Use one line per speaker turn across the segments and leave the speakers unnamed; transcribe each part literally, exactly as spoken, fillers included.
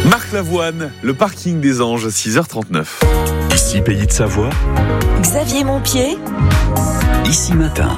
Marc Lavoine, le parking des Anges, six heures trente-neuf.
Ici Pays de Savoie.
Xavier Montpied.
Ici Matin.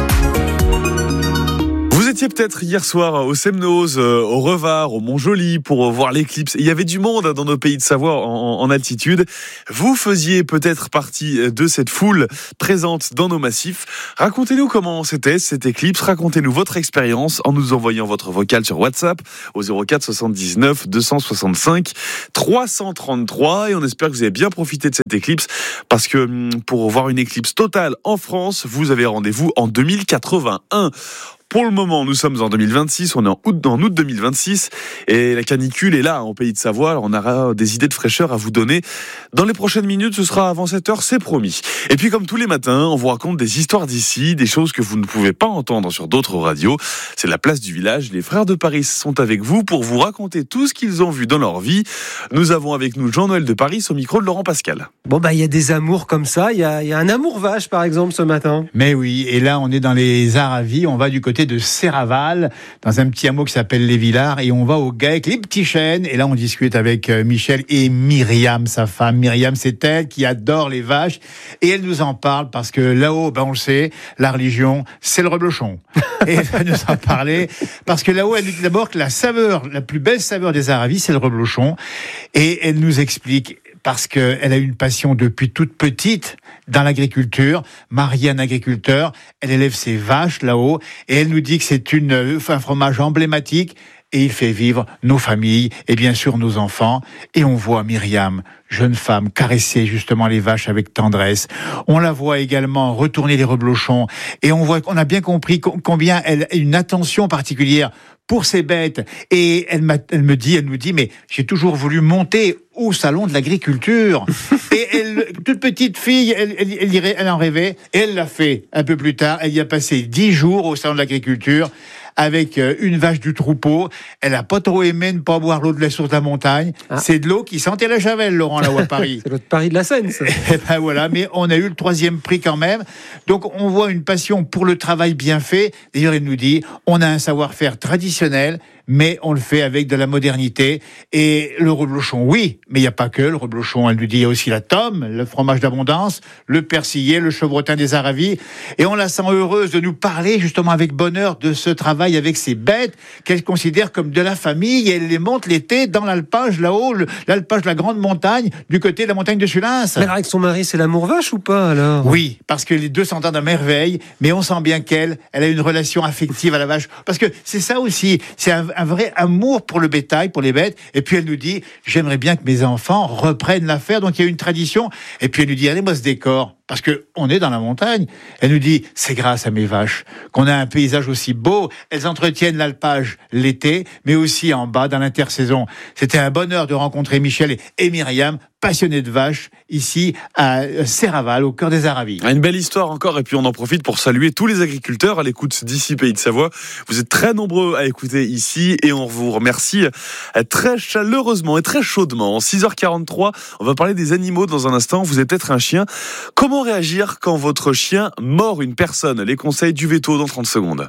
Vous étiez peut-être hier soir au Semnoz, au Revard, au Mont-Joli pour voir l'éclipse. Il y avait du monde dans nos Pays de Savoie en, en altitude. Vous faisiez peut-être partie de cette foule présente dans nos massifs. Racontez-nous comment c'était cette éclipse. Racontez-nous votre expérience en nous envoyant votre vocal sur WhatsApp au zéro quatre soixante-dix-neuf deux cent soixante-cinq trois cent trente-trois. Et on espère que vous avez bien profité de cette éclipse parce que pour voir une éclipse totale en France, vous avez rendez-vous en deux mille quatre-vingt-un. Pour le moment, nous sommes en deux mille vingt-six, on est en août, en août deux mille vingt-six et la canicule est là en Pays de Savoie. Alors on aura des idées de fraîcheur à vous donner. Dans les prochaines minutes, ce sera avant sept heures, c'est promis. Et puis comme tous les matins, on vous raconte des histoires d'ici, des choses que vous ne pouvez pas entendre sur d'autres radios. C'est la place du village. Les frères de Paris sont avec vous pour vous raconter tout ce qu'ils ont vu dans leur vie. Nous avons avec nous Jean-Noël de Paris au micro de Laurent Pascal.
Bon bah il y a des amours comme ça. Il y a, il y a un amour vache par exemple ce matin.
Mais oui, et là on est dans les Aravis, on va du côté de Serraval, dans un petit hameau qui s'appelle Les Villards, et on va au GAEC, les petits chênes, et là on discute avec Michel et Myriam, sa femme. Myriam, c'est elle qui adore les vaches, et elle nous en parle parce que là-haut, ben on le sait, la religion, c'est le reblochon. Et elle va nous en parler, parce que là-haut, elle nous dit d'abord que la saveur, la plus belle saveur des Aravis, c'est le reblochon, et elle nous explique parce qu'elle a une passion depuis toute petite dans l'agriculture, mariée à un agriculteur, elle élève ses vaches là-haut, et elle nous dit que c'est une, un fromage emblématique, et il fait vivre nos familles, et bien sûr nos enfants, et on voit Myriam, jeune femme, caresser justement les vaches avec tendresse. On la voit également retourner les reblochons, et on voit qu'on a bien compris combien elle a une attention particulière pour ces bêtes. Et elle, m'a, elle me dit, elle nous dit, mais j'ai toujours voulu monter au salon de l'agriculture. Et elle, toute petite fille, elle, elle, elle, irait, elle en rêvait, et elle l'a fait un peu plus tard. Elle y a passé dix jours au salon de l'agriculture avec une vache du troupeau. Elle a pas trop aimé ne pas boire l'eau de la source de la montagne. Ah. C'est de l'eau qui sentait la javel, Laurent, là-haut à Paris.
C'est l'eau de Paris de la Seine, ça.
Et ben voilà, mais on a eu le troisième prix quand même. Donc on voit une passion pour le travail bien fait. D'ailleurs, elle nous dit, on a un savoir-faire traditionnel, mais on le fait avec de la modernité. Et le reblochon, oui, mais il n'y a pas que le reblochon. Elle nous dit, il y a aussi la tome, le fromage d'abondance, le persillé, le chevrotin des Aravis. Et on la sent heureuse de nous parler justement avec bonheur de ce travail avec ces bêtes qu'elle considère comme de la famille. Et elle les monte l'été dans l'alpage là-haut, l'alpage de la grande montagne, du côté de la montagne de Sulins.
Mais avec son mari, c'est l'amour vache ou pas alors ?
Oui, parce que les deux s'entendent à merveille, mais on sent bien qu'elle, elle a une relation affective à la vache. Parce que c'est ça aussi, c'est un un vrai amour pour le bétail, pour les bêtes. Et puis elle nous dit, j'aimerais bien que mes enfants reprennent l'affaire. Donc il y a une tradition. Et puis elle nous dit, allez-moi ce décor. Parce que on est dans la montagne. Elle nous dit, c'est grâce à mes vaches qu'on a un paysage aussi beau. Elles entretiennent l'alpage l'été, mais aussi en bas dans l'intersaison. C'était un bonheur de rencontrer Michel et, et Myriam, passionnés de vaches, ici à Serraval, au cœur des Aravis.
Une belle histoire encore, et puis on en profite pour saluer tous les agriculteurs à l'écoute d'ici Pays de Savoie. Vous êtes très nombreux à écouter ici, et on vous remercie très chaleureusement et très chaudement. En six heures quarante-trois, on va parler des animaux dans un instant. Vous êtes peut-être un chien. Comment réagir quand votre chien mord une personne ? Les conseils du veto dans trente secondes.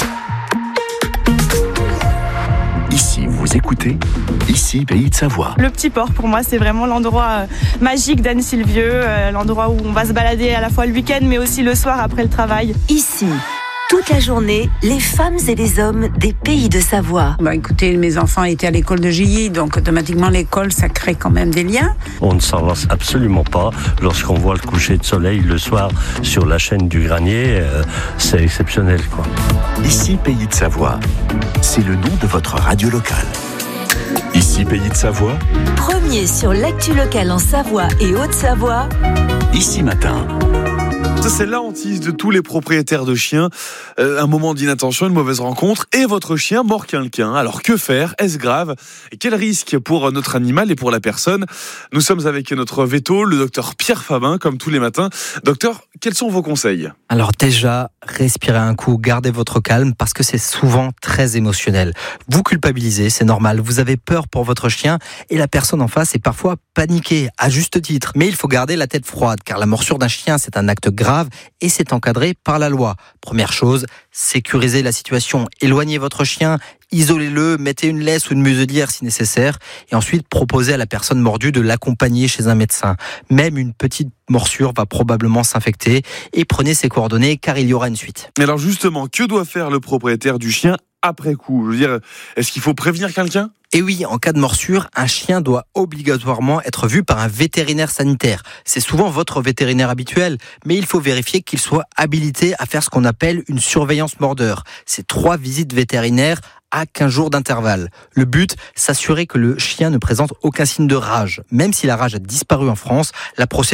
Ici, vous écoutez Ici, Pays de Savoie.
Le Petit Port, pour moi, c'est vraiment l'endroit magique d'Anne-Sylvieux, euh, l'endroit où on va se balader à la fois le week-end, mais aussi le soir après le travail.
Ici, toute la journée, les femmes et les hommes des Pays de Savoie.
Bah écoutez, mes enfants étaient à l'école de Gilly, donc automatiquement l'école, ça crée quand même des liens.
On ne s'en lasse absolument pas. Lorsqu'on voit le coucher de soleil le soir sur la chaîne du Granier, euh, c'est exceptionnel, quoi.
Ici, Pays de Savoie. C'est le nom de votre radio locale. Ici, Pays de Savoie.
Premier sur l'actu locale en Savoie et Haute-Savoie.
Ici Matin.
Ça, c'est la hantise de tous les propriétaires de chiens. Euh, un moment d'inattention, une mauvaise rencontre, et votre chien mord quelqu'un. Alors que faire ? Est-ce grave ? Et quel risque pour notre animal et pour la personne ? Nous sommes avec notre veto, le docteur Pierre Fabin, comme tous les matins. Docteur, quels sont vos conseils ?
Alors déjà, respirez un coup, gardez votre calme, parce que c'est souvent très émotionnel. Vous culpabilisez, c'est normal, vous avez peur pour votre chien, et la personne en face est parfois paniquée, à juste titre. Mais il faut garder la tête froide, car la morsure d'un chien, c'est un acte grave grave et c'est encadré par la loi. Première chose, sécurisez la situation. Éloignez votre chien, isolez-le, mettez une laisse ou une muselière si nécessaire et ensuite proposez à la personne mordue de l'accompagner chez un médecin. Même une petite morsure va probablement s'infecter et prenez ses coordonnées car il y aura une suite.
Alors justement, que doit faire le propriétaire du chien après coup? Je veux dire, est-ce qu'il faut prévenir quelqu'un?
Et oui, en cas de morsure, un chien doit obligatoirement être vu par un vétérinaire sanitaire. C'est souvent votre vétérinaire habituel, mais il faut vérifier qu'il soit habilité à faire ce qu'on appelle une surveillance mordeur. C'est trois visites vétérinaires à quinze jours d'intervalle. Le but, s'assurer que le chien ne présente aucun signe de rage. Même si la rage a disparu en France, la procédure